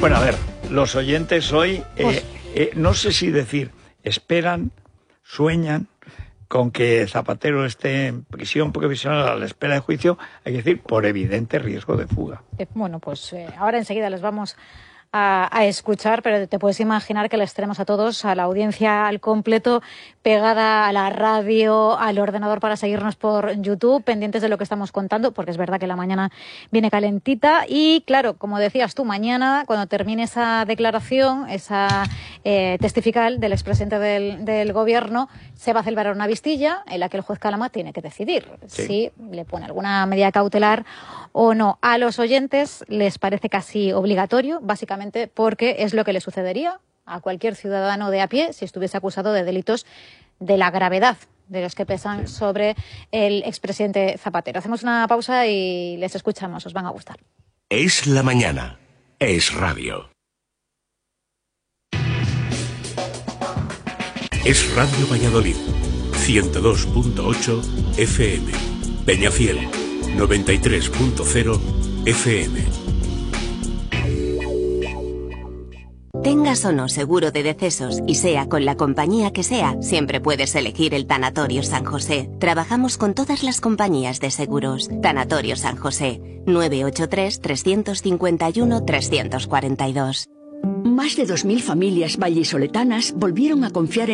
Bueno, a ver, los oyentes hoy, no sé si decir, esperan, sueñan con que Zapatero esté en prisión provisional a la espera de juicio, hay que decir, por evidente riesgo de fuga. Bueno, pues ahora enseguida les vamos a escuchar, pero te puedes imaginar que les tenemos a todos, a la audiencia al completo, pegada a la radio, al ordenador para seguirnos por YouTube, pendientes de lo que estamos contando, porque es verdad que la mañana viene calentita y, claro, como decías tú, mañana, cuando termine esa declaración, esa testifical del expresidente del Gobierno, se va a celebrar una vistilla en la que el juez Calama tiene que decidir si le pone alguna medida cautelar o no. A los oyentes les parece casi obligatorio, básicamente porque es lo que le sucedería a cualquier ciudadano de a pie si estuviese acusado de delitos de la gravedad de los que pesan sobre el expresidente Zapatero. Hacemos una pausa y les escuchamos, os van a gustar. Es la mañana, es radio. Es Radio Valladolid, 102.8 FM, Peñafiel, 93.0 FM. Tengas o no seguro de decesos y sea con la compañía que sea, siempre puedes elegir el Tanatorio San José. Trabajamos con todas las compañías de seguros. Tanatorio San José, 983-351-342. Más de 2.000 familias vallisoletanas volvieron a confiar en